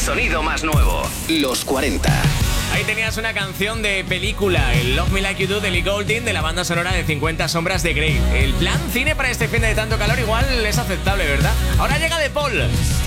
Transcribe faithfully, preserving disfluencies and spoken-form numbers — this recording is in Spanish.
sonido más nuevo, los cuarenta. Ahí tenías una canción de película, el Love Me Like You Do de Ellie Goulding, de la banda sonora de cincuenta sombras de Grey. El plan cine para este fin de tanto calor igual es aceptable, ¿verdad? Ahora llega De Paul.